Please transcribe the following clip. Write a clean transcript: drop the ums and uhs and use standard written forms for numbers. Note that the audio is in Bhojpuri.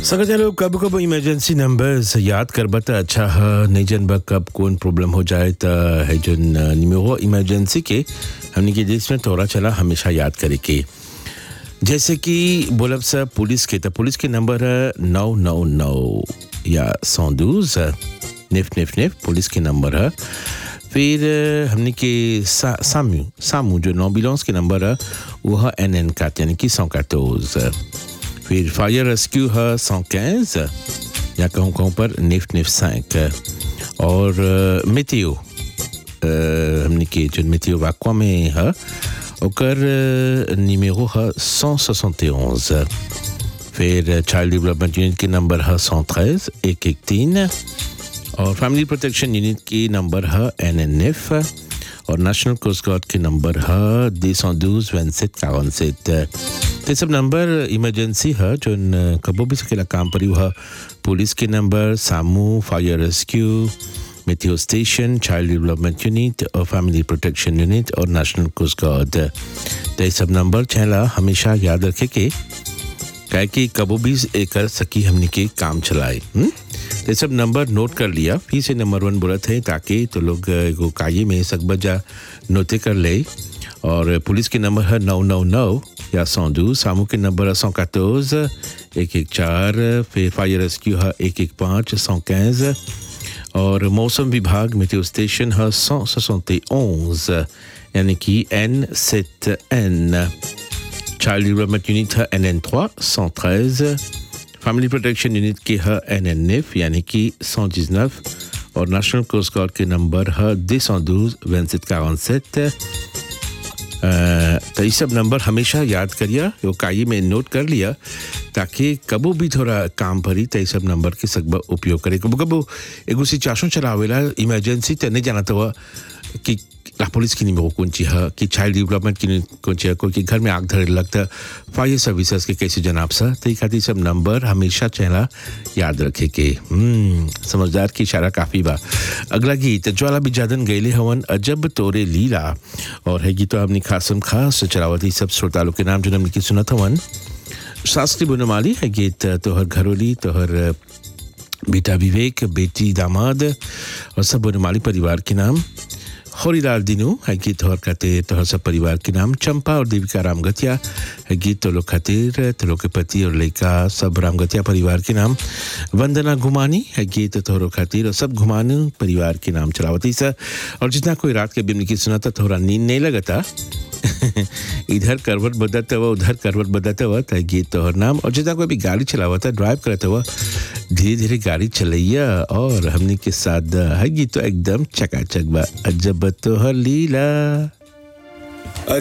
सका चलो कब कब इमरजेंसी नंबर्स याद कर बता अच्छा है नहीं जनबा कब कौन प्रॉब्लम हो जाए तो है जो निमेरो इमरजेंसी के हमने के देश में तोरा चला हमेशा याद करे के जैसे कि बोलब सा पुलिस के नंबर है 999 या 112 निफ पुलिस के नंबर है। फिर हमने के सामू जो एम्बुलेंस के नंबर है वो है NN4 यानी कि 114। फिर फायर रेस्क्यू है 115 या कहूँ पर निफ 5। और मेटेओ हमने के जो मेटेओ वाक्वा में है ओकर निमेरो है 171। फिर चाइल्ड डेवलपमेंट यूनिट के नंबर है 113 113। और फैमिली प्रोटेक्शन यूनिट की नंबर है NNF। और नेशनल कोस्ट गार्ड के नंबर है 212 27 47। ये सब नंबर इमरजेंसी है जो कबो भी सकेला काम पर है। पुलिस के नंबर सामू fire rescue मेटेओ station child development unit और फैमिली प्रोटेक्शन यूनिट और नेशनल कोस्ट गार्ड। तो ये सब नंबर चला हमेशा याद रखे के क्या कि कबो भी कर सकी हमने के काम चलाए। ये सब नंबर नोट कर लिया फिर से नंबर 1 बोलत है ताकि तो लोग को काये में सकबजा नोटे कर ले। और पुलिस के नंबर है 999 या 112। सामू के नंबर है 114 114। फिर फायर रेस्क्यू है 115 115। और मौसम विभाग मेटेओ स्टेशन है 171 यानी कि N7N। चाइल्ड डेवलपमेंट यूनिट है NN3 113। फैमिली प्रोटेक्शन यूनिट की है NNF यानी कि 119। और नेशनल कोस्ट गार्ड के नंबर है 212 27 47। तो ये सब नंबर हमेशा याद करिए यो काई में नोट कर लिया ताकि कबो भी थोड़ा काम भरी तो ये सब नंबर के सकबा उपयोग करे। कबो एगो सिचुएशन चलावेला इमरजेंसी तो नहीं जाना तो कि पुलिस की निमेरो कौन ची है कि चाइल्ड डेवलपमेंट की कौन ची है कोई कि घर में आग धरे लगता फायर सर्विसेज के कैसे जनाब सा तो ये खातिर सब नंबर हमेशा चला याद रखे के। समझदार की इशारा काफ़ी बा। अगला गीत ज्वाला बिजादन गैले हवन अजब तोरे लीला। और है गीत अपनी खास चलावती सब श्रोता लोग के नाम जो हमने की सुनत हवन शास्त्री बनमाली है गीत तोहर घरोली तोहर बेटा विवेक बेटी दामाद और सब बनमाली परिवार के नाम। होरीलाल दिनू है गीत तोहर खातिर तोहर सब परिवार के नाम। चंपा और देविका रामगतिया है गीत तो लोग खातिर तो लोग के पति और लड़का सब रामगतिया परिवार के नाम। वंदना घुमानी है गीत तोहरों खातिर और सब घुमानी परिवार के नाम चलावती सा। और जितना कोई रात के बिमनी की सुनाता थोड़ा नींद नहीं लगता इधर करवट बदलता हुआ उधर करवट बदलता हुआ तो गीत तोहर नाम। और जितना कोई भी गाड़ी चलावता ड्राइव करता हुआ धीरे धीरे गाड़ी चलैया और हमने के साथ है गीत तो एकदम चकाचक बा अजब तोहर लीला।